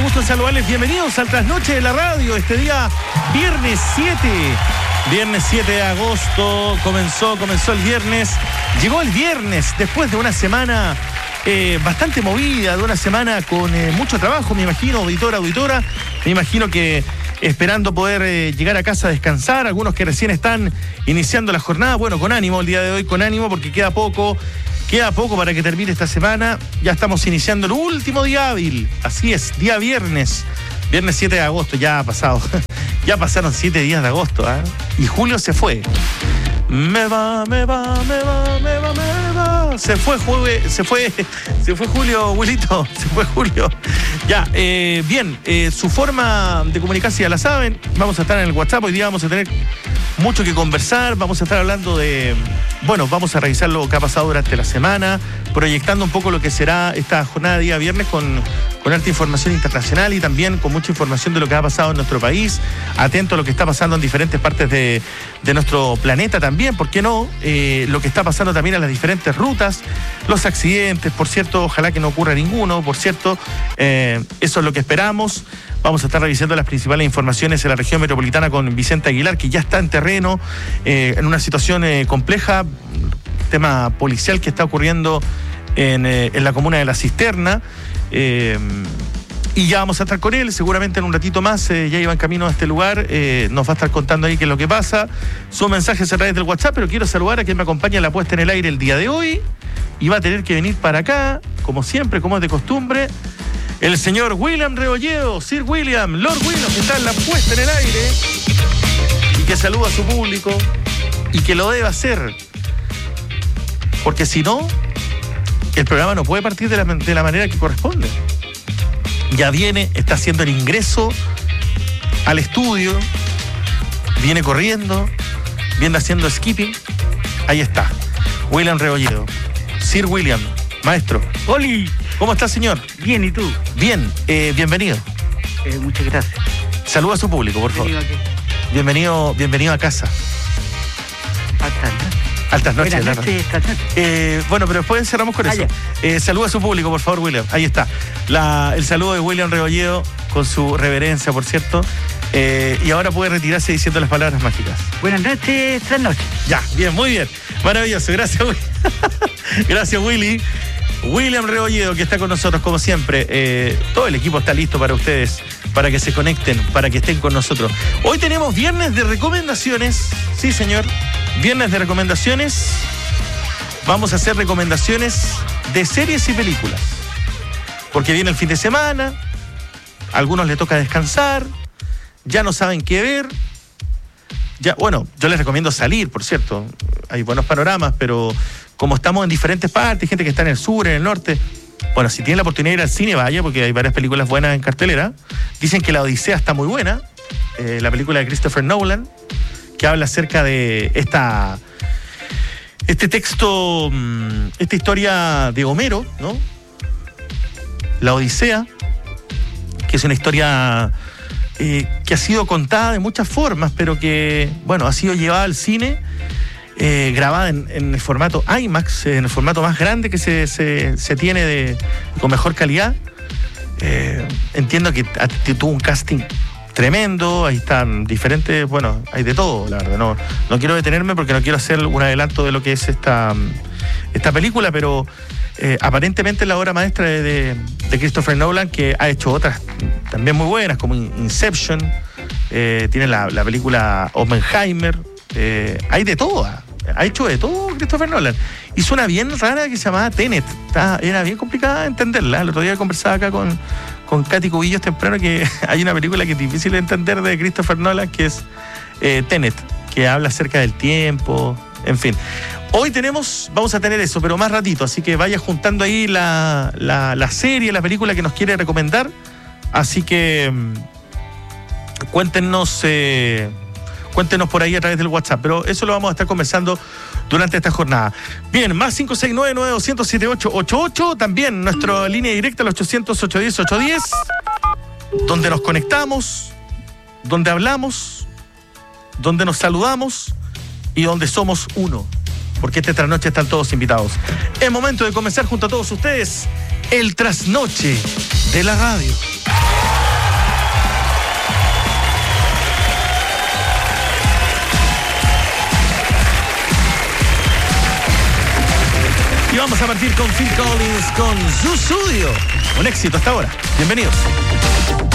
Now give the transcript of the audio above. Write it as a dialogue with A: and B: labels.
A: gusto en saludarles. Bienvenidos al Trasnoche de la Radio. Este día, viernes 7 de agosto. Comenzó el viernes. Llegó el viernes después de una semana bastante movida, de una semana con mucho trabajo, me imagino, auditora. Me imagino que esperando poder llegar a casa a descansar. Algunos que recién están iniciando la jornada. Bueno, con ánimo, el día de hoy con ánimo, porque queda poco para que termine esta semana. Ya estamos iniciando el último día hábil. Así es, día viernes 7 de agosto, ya ha pasado. Ya pasaron 7 días de agosto, ¿eh? Y julio se fue. Me va. Se fue Julio, Wilito. Se fue Julio. Ya, bien, su forma de comunicarse ya la saben. Vamos a estar en el WhatsApp. Hoy día vamos a tener mucho que conversar. Vamos a estar hablando de... Bueno, vamos a revisar lo que ha pasado durante la semana, proyectando un poco lo que será esta jornada de día viernes con alta información internacional y también con mucha información de lo que ha pasado en nuestro país. Atento a lo que está pasando en diferentes partes de nuestro planeta también, ¿por qué no? Lo que está pasando también en las diferentes rutas, los accidentes, por cierto, ojalá que no ocurra ninguno, por cierto, eso es lo que esperamos. Vamos a estar revisando las principales informaciones en la región metropolitana con Vicente Aguilar, que ya está en terreno, en una situación compleja, tema policial que está ocurriendo en la comuna de La Cisterna. Y ya vamos a estar con él, seguramente en un ratito más, ya iba en camino a este lugar, nos va a estar contando ahí qué es lo que pasa. Son mensajes a través del WhatsApp, pero quiero saludar a quien me acompaña en la puesta en el aire el día de hoy, y va a tener que venir para acá, como siempre, como es de costumbre, el señor William Rebolledo, Sir William, Lord William, que está en la puesta en el aire, y que saluda a su público, y que lo debe hacer, porque si no, el programa no puede partir de la manera que corresponde. Ya viene, está haciendo el ingreso al estudio, viene corriendo, viene haciendo skipping. Ahí está, William Rebolledo. Sir William, maestro.
B: ¡Oli!
A: ¿Cómo está, señor?
B: Bien, ¿y tú?
A: Bien, bienvenido.
B: Muchas gracias.
A: Saluda a su público, por favor. Bienvenido a casa. Altas noches,
B: Buenas noches,
A: bueno, pero después cerramos con eso. Saluda a su público, por favor, William. Ahí está. El saludo de William Rebolledo, con su reverencia, por cierto. Y ahora puede retirarse diciendo las palabras mágicas.
B: Buenas noches, trasnoche.
A: Ya, bien, muy bien. Maravilloso. Gracias, Willy. Gracias, Willy. William Rebolledo, que está con nosotros como siempre. Todo el equipo está listo para ustedes, para que se conecten, para que estén con nosotros. Hoy tenemos viernes de recomendaciones. Sí, señor. Viernes de recomendaciones. Vamos a hacer recomendaciones de series y películas. Porque viene el fin de semana, a algunos les toca descansar, ya no saben qué ver. Ya, bueno, yo les recomiendo salir, por cierto. Hay buenos panoramas, pero como estamos en diferentes partes, gente que está en el sur, en el norte, bueno, si tienen la oportunidad de ir al cine, vaya, porque hay varias películas buenas en cartelera. Dicen que La Odisea está muy buena, la película de Christopher Nolan, que habla acerca de este texto, esta historia de Homero, ¿no? La Odisea, que es una historia que ha sido contada de muchas formas, pero que, bueno, ha sido llevada al cine, grabada en el formato IMAX, en el formato más grande que se tiene con mejor calidad. Entiendo que tuvo un casting tremendo, ahí están diferentes, bueno, hay de todo, la verdad. No quiero detenerme porque no quiero hacer un adelanto de lo que es esta película, pero aparentemente la obra maestra de Christopher Nolan, que ha hecho otras también muy buenas, como Inception, tiene la película Oppenheimer, hay de todo, ha hecho de todo Christopher Nolan. Hizo una bien rara que se llamaba Tenet, era bien complicada de entenderla. El otro día conversaba acá con Katy Cubillos temprano, que hay una película que es difícil de entender de Christopher Nolan, que es Tenet, que habla acerca del tiempo, en fin. Hoy vamos a tener eso, pero más ratito, así que vaya juntando ahí la serie, la película que nos quiere recomendar. Así que cuéntenos por ahí a través del WhatsApp, pero eso lo vamos a estar conversando durante esta jornada. Bien, más 569-9200-7888, también nuestra línea directa, al 800-810-810, donde nos conectamos, donde hablamos, donde nos saludamos y donde somos uno, porque esta trasnoche están todos invitados. Es momento de comenzar junto a todos ustedes el trasnoche de la radio. Y vamos a partir con Phil Collins con Zoo Studio. Un éxito hasta ahora. Bienvenidos.